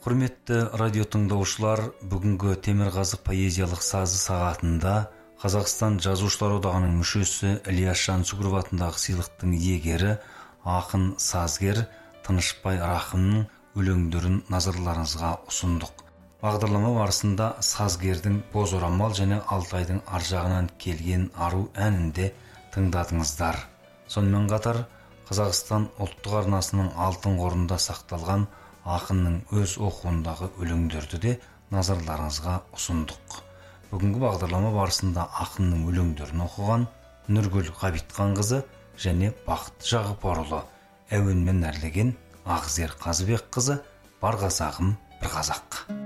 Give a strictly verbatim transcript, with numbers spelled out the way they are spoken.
Құрметті радио тыңдаушылар, бүгінгі Темірқазық поэзиялық сазы сағатында Қазақстан Жазушылар одағының мүшесі Ілияс Жансүгіров атындағы сыйлықтың иегері ақын сазгер Тынышбай Рахымның өлеңдерін назарларыңызға ұсындық. Бағдарлама барысында сазгердің Боз орамал және Алтайдың аржағынан келген ару әнінде тыңдадыңыздар. Сонымен қатар Қазақстан ұлттық арнасының алтын қорында сақталған ақынның өз оқуындағы өлеңдерді де назарларыңызға ұсындық. Бүгінгі бағдарлама барысында ақынның өлеңдерін оқыған Нұргүл Ғабитханқызы және Бақыт Жағыпарұлы, әуенмен әрлеген Ақзер Қазыбекқызы, бар қазағым бір қазақ.